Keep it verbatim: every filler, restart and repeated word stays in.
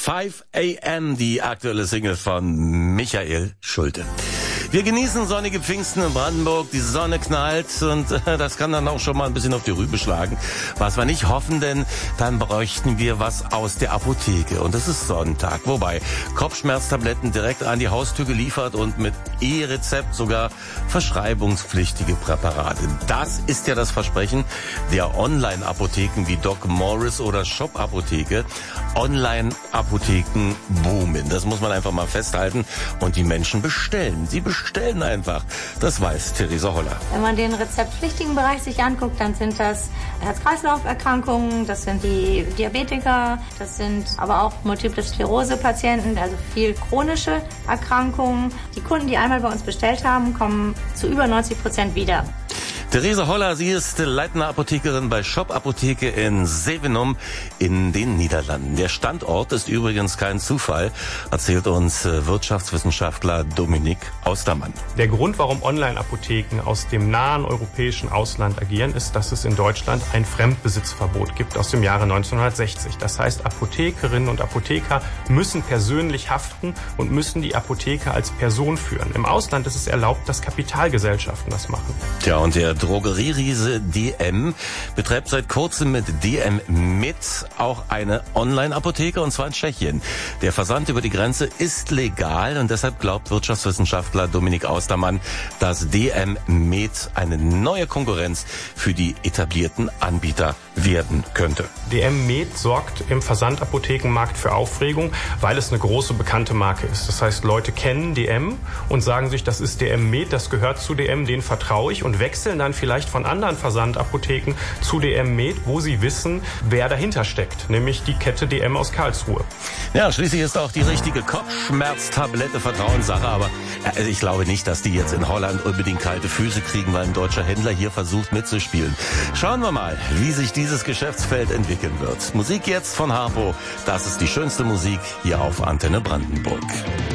five a m, die aktuelle Single von Michael Schulte. Wir genießen sonnige Pfingsten in Brandenburg, die Sonne knallt und äh, das kann dann auch schon mal ein bisschen auf die Rübe schlagen. Was wir nicht hoffen, denn dann bräuchten wir was aus der Apotheke und es ist Sonntag. Wobei Kopfschmerztabletten direkt an die Haustür geliefert und mit E-Rezept sogar verschreibungspflichtige Präparate. Das ist ja das Versprechen der Online-Apotheken wie Doc Morris oder Shop Apotheke. Online-Apotheken boomen. Das muss man einfach mal festhalten. Und die Menschen bestellen. Sie bestellen einfach. Das weiß Theresa Holler. Wenn man den rezeptpflichtigen Bereich sich anguckt, dann sind das Herz-Kreislauf-Erkrankungen, das sind die Diabetiker, das sind aber auch Multiple Sklerose-Patienten, also viel chronische Erkrankungen. Die Kunden, die einmal bei uns bestellt haben, kommen zu über neunzig Prozent wieder. Theresa Holler, sie ist leitende Apothekerin bei Shop Apotheke in Zevenum in den Niederlanden. Der Standort ist übrigens kein Zufall, erzählt uns Wirtschaftswissenschaftler Dominik Austermann. Der Grund, warum Online-Apotheken aus dem nahen europäischen Ausland agieren, ist, dass es in Deutschland ein Fremdbesitzverbot gibt aus dem Jahre neunzehnhundertsechzig. Das heißt, Apothekerinnen und Apotheker müssen persönlich haften und müssen die Apotheke als Person führen. Im Ausland ist es erlaubt, dass Kapitalgesellschaften das machen. Tja, und der Drogerieriese D M betreibt seit kurzem mit D M Med auch eine Online-Apotheke, und zwar in Tschechien. Der Versand über die Grenze ist legal und deshalb glaubt Wirtschaftswissenschaftler Dominik Austermann, dass D M Med eine neue Konkurrenz für die etablierten Anbieter werden könnte. D M Med sorgt im Versandapothekenmarkt für Aufregung, weil es eine große bekannte Marke ist. Das heißt, Leute kennen D M und sagen sich, das ist D M Med, das gehört zu D M, den vertraue ich, und wechseln dann vielleicht von anderen Versandapotheken zu D M Med, wo sie wissen, wer dahinter steckt, nämlich die Kette D M aus Karlsruhe. Ja, schließlich ist auch die richtige Kopfschmerztablette Vertrauenssache, aber äh, ich glaube nicht, dass die jetzt in Holland unbedingt kalte Füße kriegen, weil ein deutscher Händler hier versucht mitzuspielen. Schauen wir mal, wie sich dieses Geschäftsfeld entwickeln wird. Musik jetzt von Harpo, das ist die schönste Musik hier auf Antenne Brandenburg.